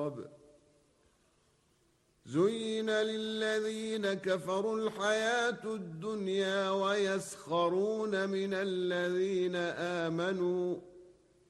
زين للذين كفروا الحياة الدنيا ويسخرون من الذين آمنوا